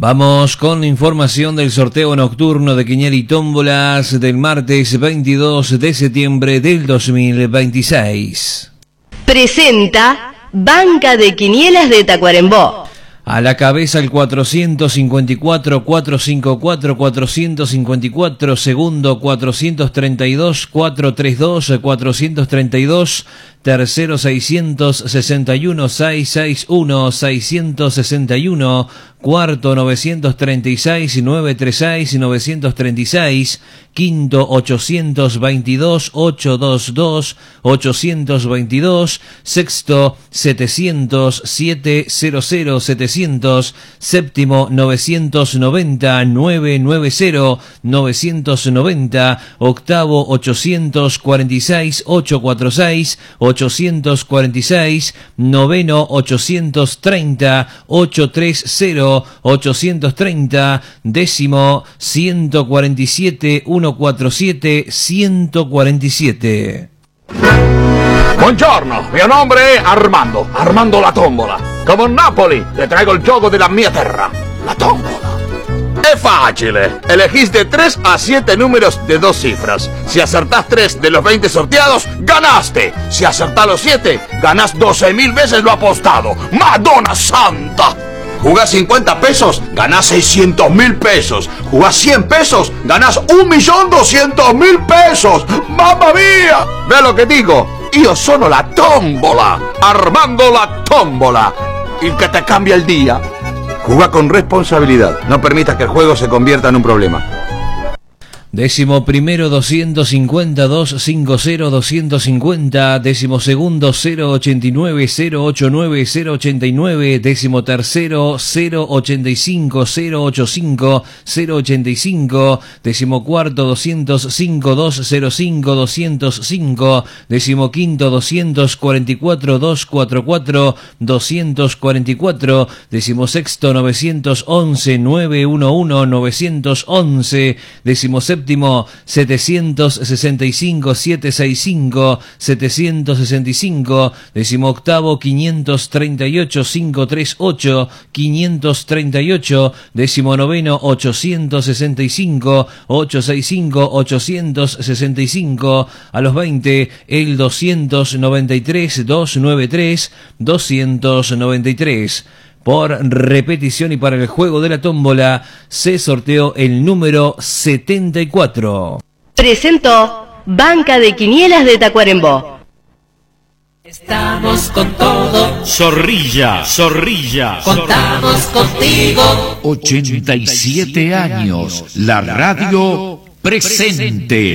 Vamos con la información del sorteo nocturno de Quiniela y Tómbolas del martes 22 de septiembre del 2026. Presenta Banca de Quinielas de Tacuarembó. A la cabeza el 454, 454, 454, segundo 432, 432, 432, tercero 661, 661, 661, cuarto 936, 936, 936, quinto 822, 822, 822, sexto 700, 700, 700, séptimo 990, 990, 990, octavo 846, 846, 846, noveno 830, 830, 830, décimo 147, 147, 147. Buongiorno, mio nome è Armando la tombola. Come Napoli, le traigo il gioco della mia terra, la tombola. Es fácil, elegís de 3 a 7 números de 2 cifras. Si acertás 3 de los 20 sorteados, ganaste. Si acertás los 7, ganás 12.000 veces lo apostado. ¡Madonna Santa! Jugás 50 pesos, ganás 600.000 pesos. Jugás 100 pesos, ganás 1.200.000 pesos. ¡Mamma mía! ¿Ve lo que digo? Io sono la tombola, Armando la tombola, el que te cambia el día. Juega con responsabilidad, no permitas que el juego se convierta en un problema. Décimo primero 250, 250, 250, décimo segundo 089, 089, 089, décimo tercero 085, 085, 085, décimo cuarto 205, 205, 205, décimo quinto 244, 244, 244, décimo sexto 911, 911, 911, décimo séptimo 765, 765, 765, décimo octavo 538, 538, 538, décimo noveno 865, 865, 865, a los 20 el 293, 293, 293. Por repetición y para el juego de la tómbola se sorteó el número 74. Presentó Banca de Quinielas de Tacuarembó. Estamos con todo. Zorrilla. Contamos contigo. 87 años. La radio presente.